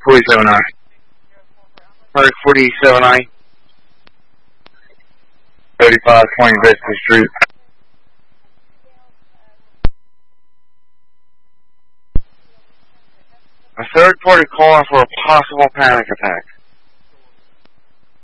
47I. 147I. 3520 Vista Street. A third party calling for a possible panic attack.